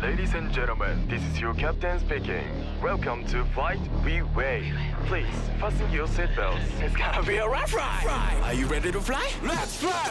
Ladies and gentlemen, this is your captain speaking. Welcome to Flight We Wave. Please fasten your seatbelts. It's gonna be a rough ride. Are you ready to fly? Let's fly!